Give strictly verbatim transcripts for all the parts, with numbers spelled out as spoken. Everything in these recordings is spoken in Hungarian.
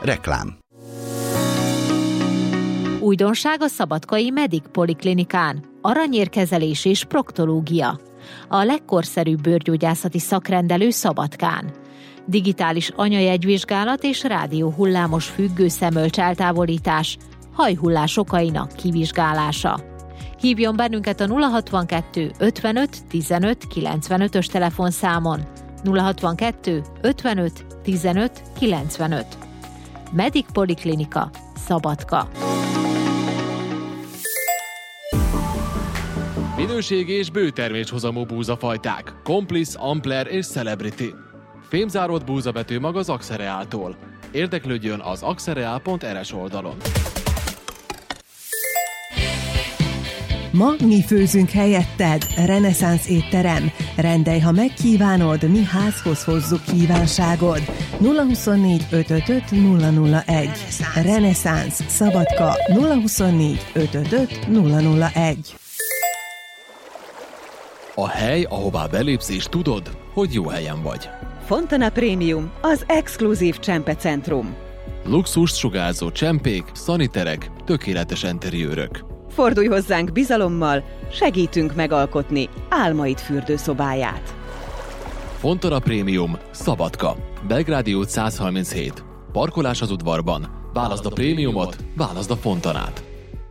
Reklám. Újdonság a szabadkai Medic Poliklinikán. Aranyérkezelés és proktológia. A legkorszerűbb bőrgyógyászati szakrendelő Szabadkán. Digitális anyajegyvizsgálat és rádióhullámos függőszemölcs eltávolítás, hajhullás okainak kivizsgálása. Hívjon bennünket a nulla hatvankettő ötvenöt tizenöt kilencvenötös telefonszámon. nulla hatvankettő ötvenöt tizenöt kilencvenöt. Medic Poliklinika, Szabadka. Minőség és bőterméshozamú búzafajták. Complice, Ampler és Celebrity. Fémzáródott búzabetű mag az Axereáltól. Érdeklődjön az axereál pont er es oldalon. Ma mi főzünk helyetted. Reneszánsz étterem. Rendelj, ha megkívánod, mi házhoz hozzuk kívánságod. nulla huszonnégy ötvenöt nulla nulla egy. Reneszánsz, Szabadka nulla huszonnégy ötvenöt nulla nulla egy. A hely, ahová belépsz és tudod, hogy jó helyen vagy. Fontana Premium, az exkluzív csempecentrum. Luxust sugárzó csempék, szaniterek, tökéletes enteriőrök. Fordulj hozzánk bizalommal, segítünk megalkotni álmaid fürdőszobáját. Fontana Premium, Szabadka, Belgrádi út száz harminchét. Parkolás az udvarban. Válaszd a prémiumot, válaszd a Fontanát.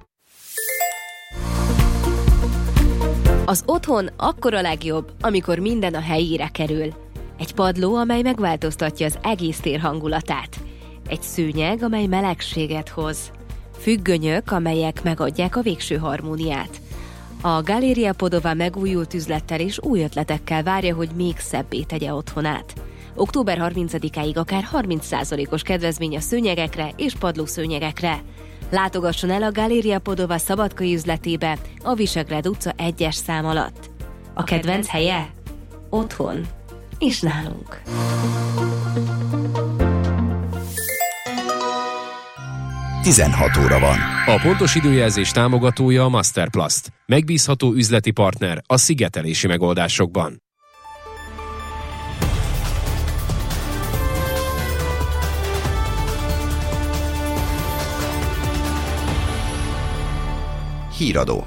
Az otthon akkor a legjobb, amikor minden a helyére kerül. Egy padló, amely megváltoztatja az egész tér hangulatát. Egy szőnyeg, amely melegséget hoz. Függönyök, amelyek megadják a végső harmóniát. A Galéria Podova megújult üzlettel és új ötletekkel várja, hogy még szebbé tegye otthonát. október harmincadikáig akár harminc százalékos kedvezmény a szőnyegekre és padlószőnyegekre. Látogasson el a Galéria Podova szabadkai üzletébe a Visegrád utca egyes szám alatt. A kedvenc helye? Otthon. És nálunk. tizenhat óra van. A pontos időjelzés támogatója a Masterplast. Megbízható üzleti partner a szigetelési megoldásokban. Híradó.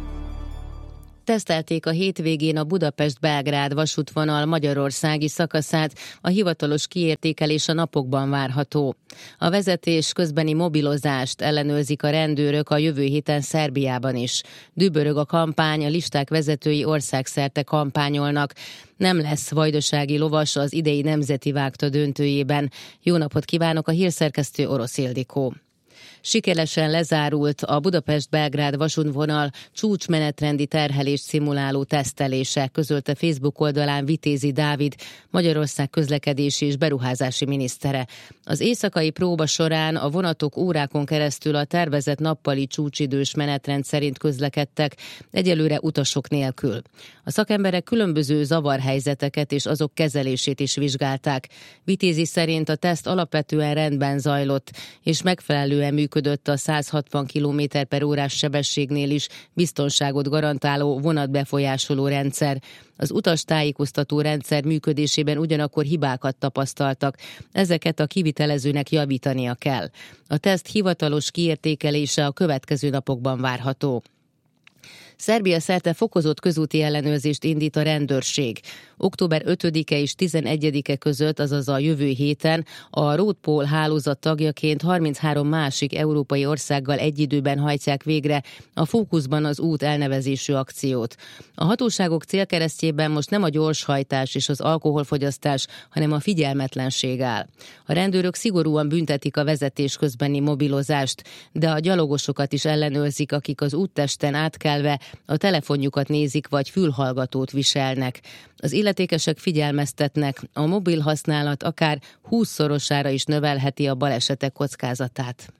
Tesztelték a hétvégén a Budapest-Belgrád vasútvonal magyarországi szakaszát, a hivatalos kiértékelés a napokban várható. A vezetés közbeni mobilozást ellenőrzik a rendőrök a jövő héten Szerbiában is. Dübörög a kampány, a listák vezetői országszerte kampányolnak. Nem lesz vajdasági lovas az idei nemzeti vágta döntőjében. Jó napot kívánok, a hírszerkesztő Orosz Ildikó. Sikeresen lezárult a Budapest-Belgrád vasútvonal csúcsmenetrendi terhelést szimuláló tesztelése, közölte Facebook oldalán Vitézi Dávid, Magyarország közlekedési és beruházási minisztere. Az éjszakai próba során a vonatok órákon keresztül a tervezett nappali csúcsidős menetrend szerint közlekedtek, egyelőre utasok nélkül. A szakemberek különböző zavarhelyzeteket és azok kezelését is vizsgálták. Vitézi szerint a teszt alapvetően rendben zajlott, és megfelelően működött a száz hatvan kilométer per órás sebességnél is biztonságot garantáló vonatbefolyásoló rendszer. Az utastájékoztató rendszer működésében ugyanakkor hibákat tapasztaltak, ezeket a kivitelezőnek javítania kell. A teszt hivatalos kiértékelése a következő napokban várható. Szerbia szerte fokozott közúti ellenőrzést indít a rendőrség. október ötödike és tizenegyedike között, azaz a jövő héten a Roadpol hálózat tagjaként harminchárom másik európai országgal egy időben hajtják végre a Fókuszban az út elnevezésű akciót. A hatóságok célkeresztjében most nem a gyorshajtás és az alkoholfogyasztás, hanem a figyelmetlenség áll. A rendőrök szigorúan büntetik a vezetés közbeni mobilozást, de a gyalogosokat is ellenőrzik, akik az úttesten átkelve a telefonjukat nézik vagy fülhallgatót viselnek. Az illetékesek figyelmeztetnek, a mobil használat akár húszszorosára is növelheti a balesetek kockázatát.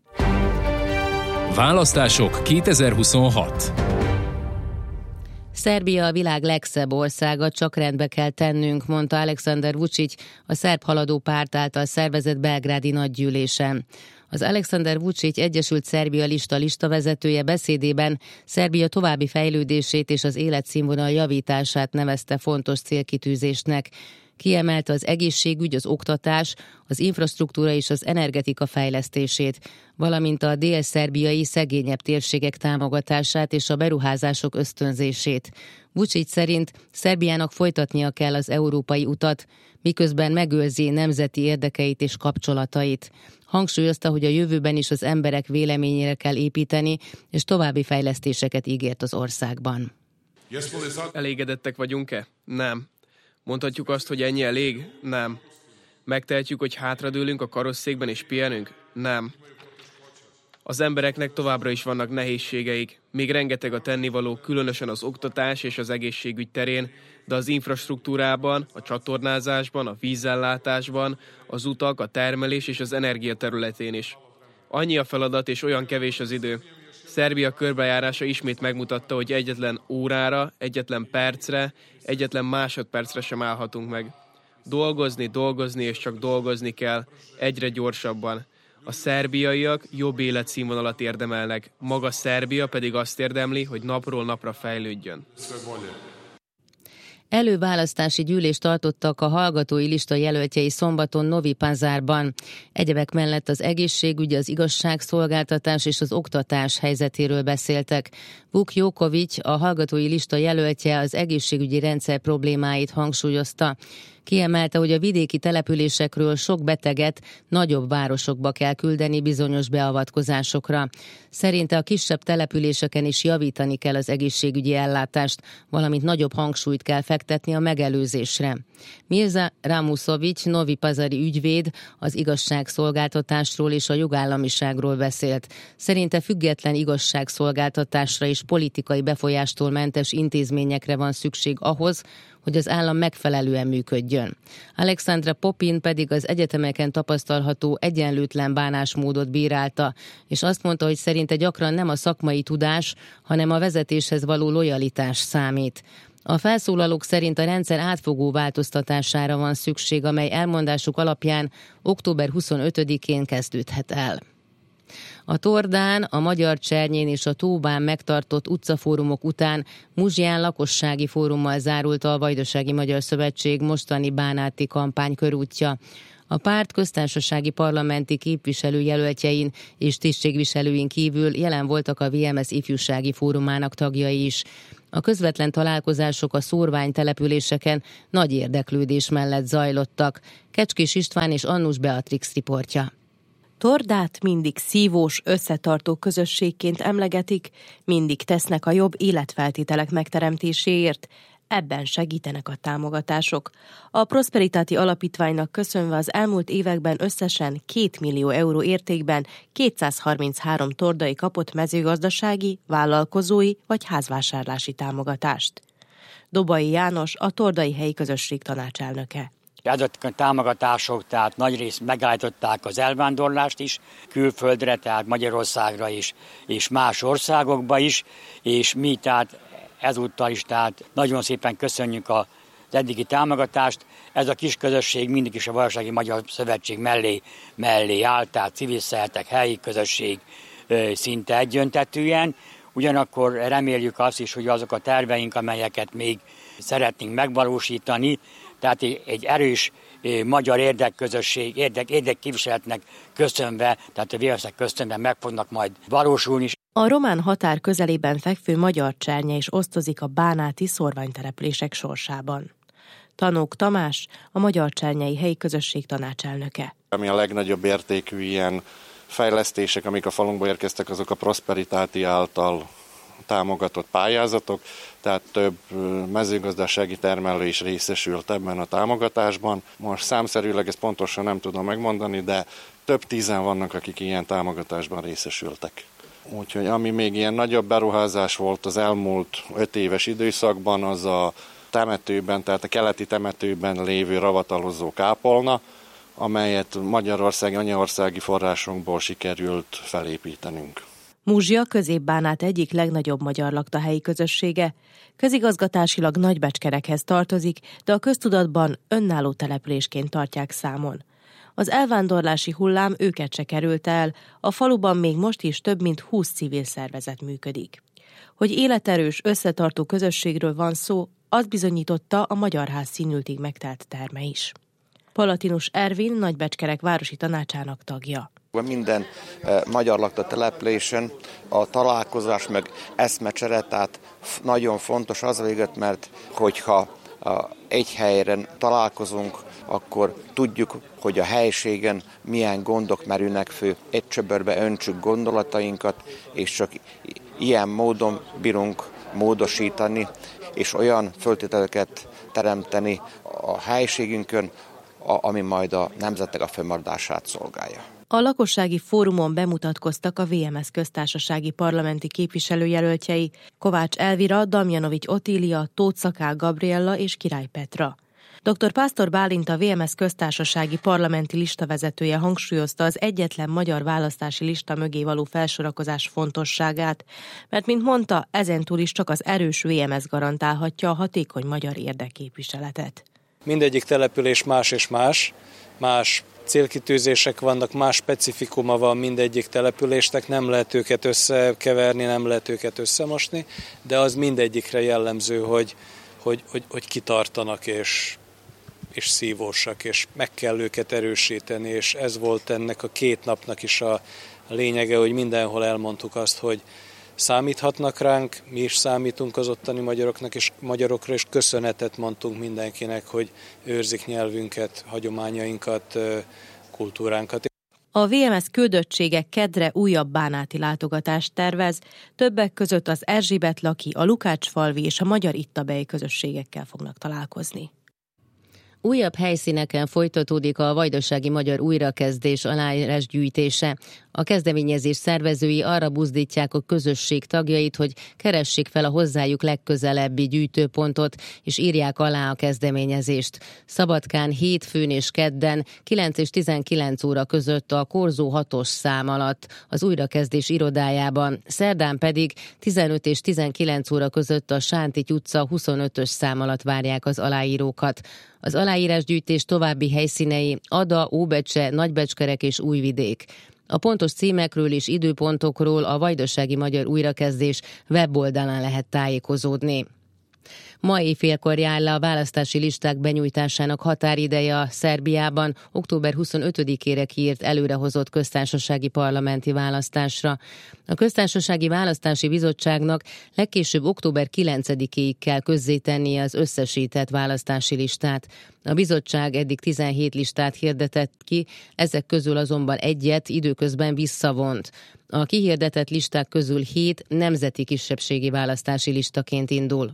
Választások kétezer-huszonhat. Szerbia a világ legszebb országa, csak rendbe kell tennünk, mondta Aleksandar Vučić a szerb haladó párt által szervezett belgrádi nagygyűlésen. Az Aleksandar Vučić Egyesült Szerbia lista listavezetője beszédében Szerbia további fejlődését és az életszínvonal javítását nevezte fontos célkitűzésnek. Kiemelte az egészségügy, az oktatás, az infrastruktúra és az energetika fejlesztését, valamint a dél-szerbiai szegényebb térségek támogatását és a beruházások ösztönzését. Vučić szerint Szerbiának folytatnia kell az európai utat, miközben megőrzi nemzeti érdekeit és kapcsolatait. Hangsúlyozta, hogy a jövőben is az emberek véleményére kell építeni, és további fejlesztéseket ígért az országban. Elégedettek vagyunk-e? Nem. Mondhatjuk azt, hogy ennyi elég? Nem. Megtehetjük, hogy hátradőlünk a karosszékben és pihenünk? Nem. Az embereknek továbbra is vannak nehézségeik, még rengeteg a tennivaló, különösen az oktatás és az egészségügy terén, de az infrastruktúrában, a csatornázásban, a vízellátásban, az utak, a termelés és az energia területén is. Annyi a feladat és olyan kevés az idő. Szerbia körbejárása ismét megmutatta, hogy egyetlen órára, egyetlen percre, egyetlen másodpercre sem állhatunk meg. Dolgozni, dolgozni és csak dolgozni kell, egyre gyorsabban. A szerbiaiak jobb életszínvonalat érdemelnek, maga Szerbia pedig azt érdemli, hogy napról napra fejlődjön. Előválasztási gyűlést tartottak a hallgatói lista jelöltjei szombaton Novi Pazarban. Egyebek mellett az egészségügy, az igazságszolgáltatás és az oktatás helyzetéről beszéltek. Vuk Jókovics, a hallgatói lista jelöltje, az egészségügyi rendszer problémáit hangsúlyozta. Kiemelte, hogy a vidéki településekről sok beteget nagyobb városokba kell küldeni bizonyos beavatkozásokra. Szerinte a kisebb településeken is javítani kell az egészségügyi ellátást, valamint nagyobb hangsúlyt kell fektetni a megelőzésre. Mirza Ramusovics, Novi Pazari ügyvéd, az igazságszolgáltatásról és a jogállamiságról beszélt. Szerinte független igazságszolgáltatásra és politikai befolyástól mentes intézményekre van szükség ahhoz, hogy az állam megfelelően működjön. Alexandra Popin pedig az egyetemeken tapasztalható egyenlőtlen bánásmódot bírálta, és azt mondta, hogy szerinte gyakran nem a szakmai tudás, hanem a vezetéshez való lojalitás számít. A felszólalók szerint a rendszer átfogó változtatására van szükség, amely elmondásuk alapján október huszonötödikén kezdődhet el. A Tordán, a Magyarcsernyén és a Tóbán megtartott utcafórumok után Muzsján lakossági fórummal zárult a Vajdasági Magyar Szövetség mostani bánáti kampány körútja. A párt köztársasági parlamenti képviselőjelöltjein és tisztségviselőin kívül jelen voltak a vé em es ifjúsági fórumának tagjai is. A közvetlen találkozások a szórvány településeken nagy érdeklődés mellett zajlottak. Kecskés István és Annus Beatrix riportja. Tordát mindig szívós, összetartó közösségként emlegetik, mindig tesznek a jobb életfeltételek megteremtéséért, ebben segítenek a támogatások. A Prosperitáti Alapítványnak köszönve az elmúlt években összesen két millió euró értékben kétszázharminchárom tordai kapott mezőgazdasági, vállalkozói vagy házvásárlási támogatást. Dobai János, a Tordai Helyi Közösség tanácselnöke. Ezek a támogatások tehát nagyrészt megállították az elvándorlást is külföldre, tehát Magyarországra is, és más országokba is, és mi tehát ezúttal is tehát nagyon szépen köszönjük az eddigi támogatást. Ez a kis közösség mindig is a Vajdasági Magyar Szövetség mellé, mellé állt, tehát civil szervezetek, helyi közösség szinte egyöntetűen. Ugyanakkor reméljük azt is, hogy azok a terveink, amelyeket még szeretnénk megvalósítani, tehát egy erős magyar érdekközösség, érdek, érdekképviseletnek köszönve, tehát a vé em es-nek köszönve meg fognak majd valósulni. A román határ közelében fekvő Magyarcsernye is osztozik a bánáti szórványtelepülések sorsában. Tanók Tamás, a Magyarcsernyei Helyi Közösség tanácselnöke. Ami a legnagyobb értékű ilyen fejlesztések, amik a falunkba érkeztek, azok a Prosperitáti által támogatott pályázatok, tehát több mezőgazdasági termelő is részesült ebben a támogatásban. Most számszerűleg ezt pontosan nem tudom megmondani, de több tízen vannak, akik ilyen támogatásban részesültek. Úgyhogy ami még ilyen nagyobb beruházás volt az elmúlt öt éves időszakban, az a temetőben, tehát a keleti temetőben lévő ravatalozó kápolna, amelyet Magyarországi, anyaországi forrásunkból sikerült felépítenünk. Muzsia Közép-Bánát egyik legnagyobb magyar laktahelyi közössége. Közigazgatásilag Nagybecskerekhez tartozik, de a köztudatban önálló településként tartják számon. Az elvándorlási hullám őket se került el, a faluban még most is több mint húsz civil szervezet működik. Hogy életerős, összetartó közösségről van szó, azt bizonyította a Magyarház színültig megtelt terme is. Palatinus Ervin Nagybecskerek városi tanácsának tagja. Minden eh, magyar lakta településen a találkozás meg eszmecsere, tehát nagyon fontos az véget, mert hogyha a, egy helyen találkozunk, akkor tudjuk, hogy a helységen milyen gondok merülnek fő, egy csöbörbe öntsük gondolatainkat, és csak ilyen módon bírunk módosítani, és olyan föltételeket teremteni a helységünkön, ami majd a nemzetnek a fönnmaradását szolgálja. A lakossági fórumon bemutatkoztak a vé em es köztársasági parlamenti képviselőjelöltjei, Kovács Elvira, Damjanovics Otília, Tóth Szakál Gabriella és Király Petra. doktor Pásztor Bálint, a vé em es köztársasági parlamenti listavezetője hangsúlyozta az egyetlen magyar választási lista mögé való felsorakozás fontosságát, mert, mint mondta, ezentúl is csak az erős vé em es garantálhatja a hatékony magyar érdekképviseletet. Mindegyik település más és más, más célkitűzések vannak, más specifikuma van mindegyik településnek, nem lehet őket összekeverni, nem lehet őket összemosni, de az mindegyikre jellemző, hogy, hogy, hogy, hogy kitartanak és, és szívósak, és meg kell őket erősíteni, és ez volt ennek a két napnak is a lényege, hogy mindenhol elmondtuk azt, hogy számíthatnak ránk, mi is számítunk az ottani magyaroknak és magyarokra, és köszönetet mondtunk mindenkinek, hogy őrzik nyelvünket, hagyományainkat, kultúránkat. A vé em es küldöttsége kedre újabb bánáti látogatást tervez, többek között az Erzsébet-laki, a Lukács-falvi és a magyar ittabei közösségekkel fognak találkozni. Újabb helyszíneken folytatódik a vajdasági magyar újrakezdés aláírásgyűjtése. A kezdeményezés szervezői arra buzdítják a közösség tagjait, hogy keressék fel a hozzájuk legközelebbi gyűjtőpontot, és írják alá a kezdeményezést. Szabadkán hétfőn és kedden kilenc és tizenkilenc óra között a Korzó hatos szám alatt az újrakezdés irodájában, szerdán pedig tizenöt és tizenkilenc óra között a Sántigy utca huszonötös szám alatt várják az aláírókat. Az aláírásgyűjtés további helyszínei Ada, Óbecse, Nagybecskerek és Újvidék. A pontos címekről és időpontokról a Vajdasági Magyar Újrakezdés weboldalán lehet tájékozódni. Ma éjfélkor jár le a választási listák benyújtásának határideje a Szerbiában október huszonötödikére kiírt előrehozott köztársasági parlamenti választásra. A Köztársasági Választási Bizottságnak legkésőbb október kilencedikéig kell közzétennie az összesített választási listát. A bizottság eddig tizenhét listát hirdetett ki, ezek közül azonban egyet időközben visszavont. A kihirdetett listák közül hét nemzeti kisebbségi választási listaként indul.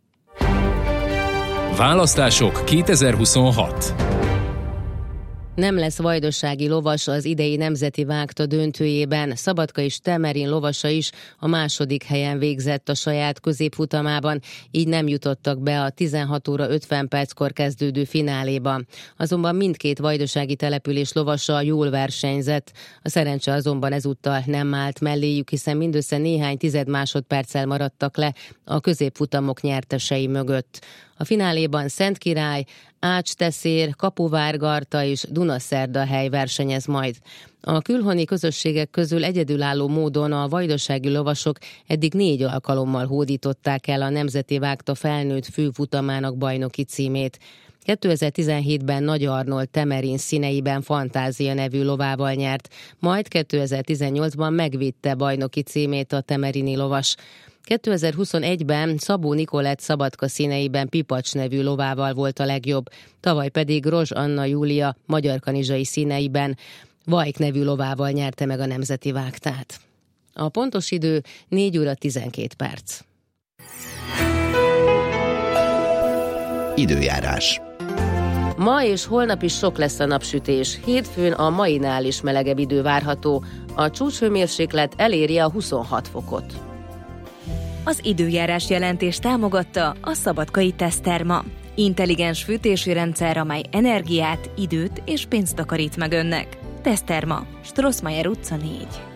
Választások kétezer-huszonhat. Nem lesz vajdasági lovas az idei nemzeti vágta döntőjében. Szabadka és Temerin lovasa is a második helyen végzett a saját középfutamában, így nem jutottak be a tizenhat óra ötven perckor kezdődő fináléba. Azonban mindkét vajdasági település lovasa jól versenyzett. A szerencse azonban ezúttal nem állt melléjük, hiszen mindössze néhány tized másodperccel maradtak le a középfutamok nyertesei mögött. A fináléban Szentkirály, Ács-Teszér, Kapuvár-Garta és Dunaszerdahely versenyez majd. A külhoni közösségek közül egyedülálló módon a vajdasági lovasok eddig négy alkalommal hódították el a Nemzeti Vágta felnőtt főfutamának bajnoki címét. kétezer-tizenhétben Nagy Arnold Temerin színeiben Fantázia nevű lovával nyert, majd kétezer-tizennyolcban megvitte bajnoki címét a temerini lovas. kétezer-huszonegyben Szabó Nikolett Szabadka színeiben Pipacs nevű lovával volt a legjobb, tavaly pedig Rozs Anna Júlia magyarkanizsai színeiben Vajk nevű lovával nyerte meg a nemzeti vágtát. A pontos idő négy óra tizenkét perc. Időjárás. Ma és holnap is sok lesz a napsütés. Hétfőn a mainál is melegebb idő várható. A csúcshőmérséklet eléri a huszonhat fokot. Az időjárás jelentés támogatta a Szabadkai Teszterma. Intelligens fűtési rendszer, amely energiát, időt és pénzt takarít meg önnek. Teszterma, Strossmayer utca négy.